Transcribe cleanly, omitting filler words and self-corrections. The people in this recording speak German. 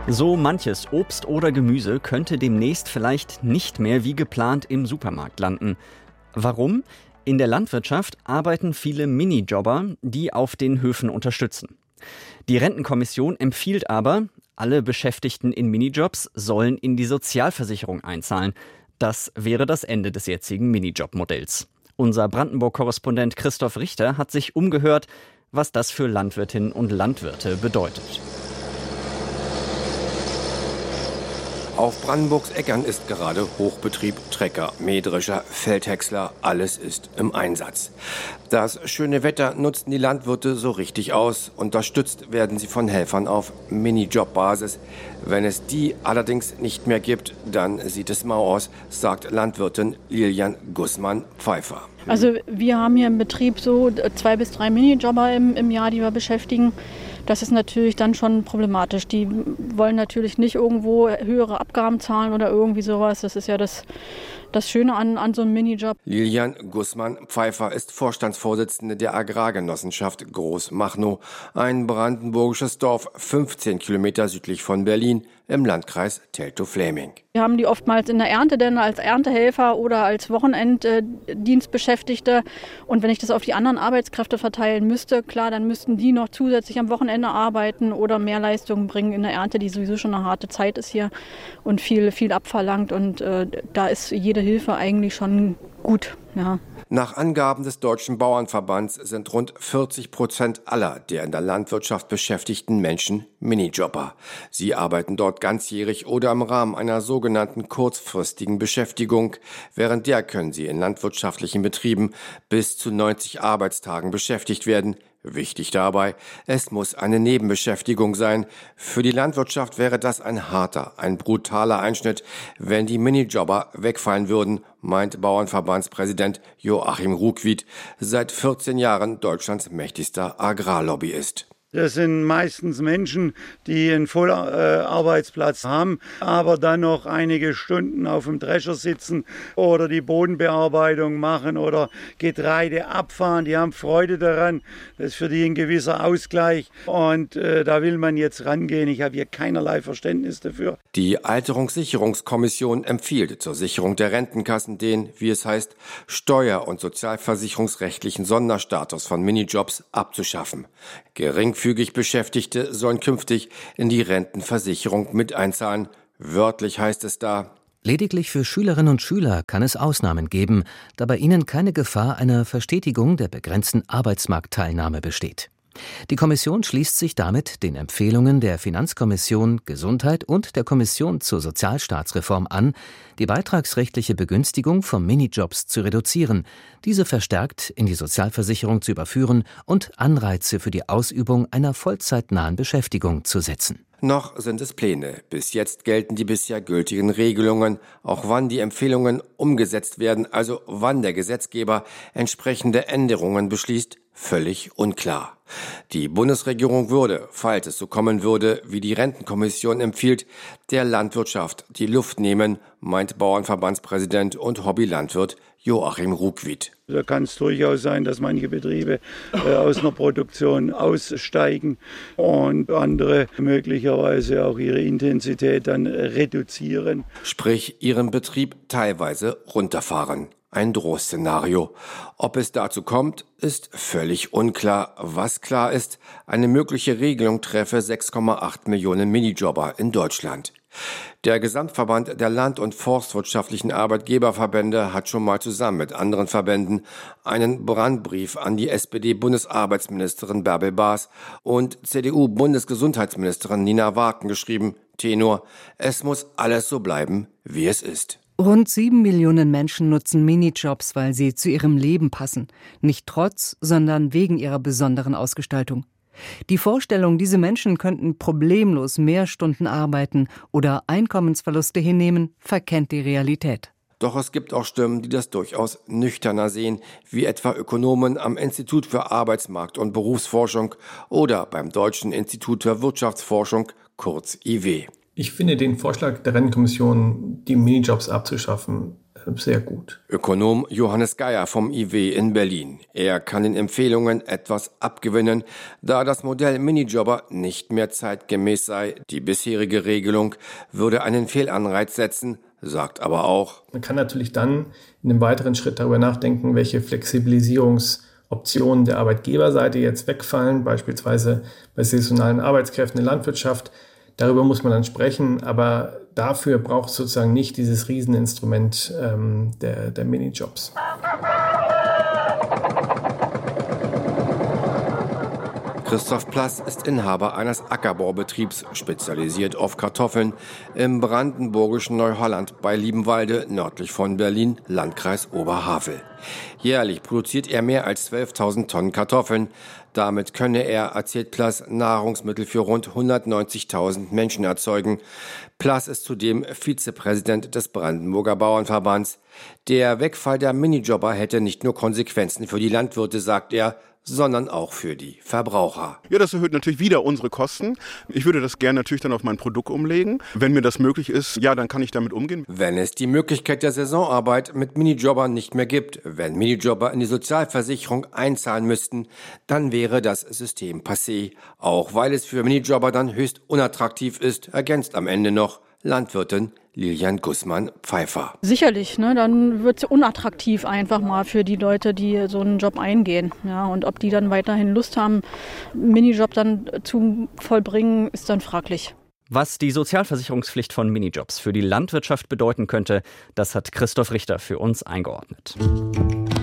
So manches Obst oder Gemüse könnte demnächst vielleicht nicht mehr wie geplant im Supermarkt landen. Warum? In der Landwirtschaft arbeiten viele Minijobber, die auf den Höfen unterstützen. Die Rentenkommission empfiehlt aber, alle Beschäftigten in Minijobs sollen in die Sozialversicherung einzahlen. Das wäre das Ende des jetzigen Minijob-Modells. Unser Brandenburg-Korrespondent Christoph Richter hat sich umgehört, was das für Landwirtinnen und Landwirte bedeutet. Auf Brandenburgs Äckern ist gerade Hochbetrieb. Trecker, Mähdrescher, Feldhäcksler, alles ist im Einsatz. Das schöne Wetter nutzen die Landwirte so richtig aus. Unterstützt werden sie von Helfern auf Minijob-Basis. Wenn es die allerdings nicht mehr gibt, dann sieht es mau aus, sagt Landwirtin Lilian Gussmann-Pfeiffer. Also wir haben hier im Betrieb so 2 bis 3 Minijobber im Jahr, die wir beschäftigen. Das ist natürlich dann schon problematisch. Die wollen natürlich nicht irgendwo höhere Abgaben zahlen oder irgendwie sowas. Das ist ja das Schöne an so einem Minijob. Lilian Gussmann-Pfeiffer ist Vorstandsvorsitzende der Agrargenossenschaft Großmachnow, ein brandenburgisches Dorf 15 Kilometer südlich von Berlin im Landkreis Teltow-Fläming. Wir haben die oftmals in der Ernte denn als Erntehelfer oder als Wochenenddienstbeschäftigte. Und wenn ich das auf die anderen Arbeitskräfte verteilen müsste, klar, dann müssten die noch zusätzlich am Wochenende arbeiten oder mehr Leistungen bringen in der Ernte, die sowieso schon eine harte Zeit ist hier und viel abverlangt. Und da ist jede Hilfe eigentlich schon gut, ja. Nach Angaben des Deutschen Bauernverbands sind rund 40% aller der in der Landwirtschaft beschäftigten Menschen Minijobber. Sie arbeiten dort ganzjährig oder im Rahmen einer sogenannten kurzfristigen Beschäftigung. Während der können sie in landwirtschaftlichen Betrieben bis zu 90 Arbeitstagen beschäftigt werden. Wichtig dabei, es muss eine Nebenbeschäftigung sein. Für die Landwirtschaft wäre das ein brutaler Einschnitt, wenn die Minijobber wegfallen würden, meint Bauernverbandspräsident Joachim Ruckwied, seit 14 Jahren Deutschlands mächtigster Agrarlobbyist. Das sind meistens Menschen, die einen Vollarbeitsplatz haben, aber dann noch einige Stunden auf dem Drescher sitzen oder die Bodenbearbeitung machen oder Getreide abfahren. Die haben Freude daran. Das ist für die ein gewisser Ausgleich. Und da will man jetzt rangehen. Ich habe hier keinerlei Verständnis dafür. Die Alterungssicherungskommission empfiehlt zur Sicherung der Rentenkassen den, wie es heißt, steuer- und sozialversicherungsrechtlichen Sonderstatus von Minijobs abzuschaffen. Geringfügig Beschäftigte sollen künftig in die Rentenversicherung mit einzahlen. Wörtlich heißt es da: Lediglich für Schülerinnen und Schüler kann es Ausnahmen geben, da bei ihnen keine Gefahr einer Verstetigung der begrenzten Arbeitsmarktteilnahme besteht. Die Kommission schließt sich damit den Empfehlungen der Finanzkommission Gesundheit und der Kommission zur Sozialstaatsreform an, die beitragsrechtliche Begünstigung von Minijobs zu reduzieren, diese verstärkt in die Sozialversicherung zu überführen und Anreize für die Ausübung einer vollzeitnahen Beschäftigung zu setzen. Noch sind es Pläne. Bis jetzt gelten die bisher gültigen Regelungen. Auch wann die Empfehlungen umgesetzt werden, also wann der Gesetzgeber entsprechende Änderungen beschließt, völlig unklar. Die Bundesregierung würde, falls es so kommen würde, wie die Rentenkommission empfiehlt, der Landwirtschaft die Luft nehmen, meint Bauernverbandspräsident und Hobbylandwirt Joachim Ruckwied. Da kann es durchaus sein, dass manche Betriebe aus einer Produktion aussteigen und andere möglicherweise auch ihre Intensität dann reduzieren. Sprich, ihren Betrieb teilweise runterfahren. Ein Drohszenario. Ob es dazu kommt, ist völlig unklar. Was klar ist, eine mögliche Regelung treffe 6,8 Millionen Minijobber in Deutschland. Der Gesamtverband der Land- und Forstwirtschaftlichen Arbeitgeberverbände hat schon mal zusammen mit anderen Verbänden einen Brandbrief an die SPD-Bundesarbeitsministerin Bärbel Baas und CDU-Bundesgesundheitsministerin Nina Waaken geschrieben. Tenor: Es muss alles so bleiben, wie es ist. Rund 7 Millionen Menschen nutzen Minijobs, weil sie zu ihrem Leben passen. Nicht trotz, sondern wegen ihrer besonderen Ausgestaltung. Die Vorstellung, diese Menschen könnten problemlos mehr Stunden arbeiten oder Einkommensverluste hinnehmen, verkennt die Realität. Doch es gibt auch Stimmen, die das durchaus nüchterner sehen, wie etwa Ökonomen am Institut für Arbeitsmarkt- und Berufsforschung oder beim Deutschen Institut für Wirtschaftsforschung, kurz IW. Ich finde den Vorschlag der Rentenkommission, die Minijobs abzuschaffen, sehr gut. Ökonom Johannes Geier vom IW in Berlin. Er kann den Empfehlungen etwas abgewinnen, da das Modell Minijobber nicht mehr zeitgemäß sei. Die bisherige Regelung würde einen Fehlanreiz setzen, sagt aber auch: Man kann natürlich dann in einem weiteren Schritt darüber nachdenken, welche Flexibilisierungsoptionen der Arbeitgeberseite jetzt wegfallen, beispielsweise bei saisonalen Arbeitskräften in der Landwirtschaft. Darüber muss man dann sprechen, aber dafür braucht es sozusagen nicht dieses Rieseninstrument der Minijobs. Christoph Plass ist Inhaber eines Ackerbaubetriebs, spezialisiert auf Kartoffeln, im brandenburgischen Neuholland bei Liebenwalde, nördlich von Berlin, Landkreis Oberhavel. Jährlich produziert er mehr als 12.000 Tonnen Kartoffeln. Damit könne er, erzählt Plass, Nahrungsmittel für rund 190.000 Menschen erzeugen. Plass ist zudem Vizepräsident des Brandenburger Bauernverbands. Der Wegfall der Minijobber hätte nicht nur Konsequenzen für die Landwirte, sagt er, sondern auch für die Verbraucher. Ja, das erhöht natürlich wieder unsere Kosten. Ich würde das gerne natürlich dann auf mein Produkt umlegen. Wenn mir das möglich ist, ja, dann kann ich damit umgehen. Wenn es die Möglichkeit der Saisonarbeit mit Minijobbern nicht mehr gibt, wenn Minijobber in die Sozialversicherung einzahlen müssten, dann wäre das System passé. Auch weil es für Minijobber dann höchst unattraktiv ist, ergänzt am Ende noch Landwirtin Lilian Gussmann-Pfeiffer. Sicherlich, ne, dann wird es unattraktiv einfach mal für die Leute, die so einen Job eingehen. Ja, und ob die dann weiterhin Lust haben, einen Minijob dann zu vollbringen, ist dann fraglich. Was die Sozialversicherungspflicht von Minijobs für die Landwirtschaft bedeuten könnte, das hat Christoph Richter für uns eingeordnet.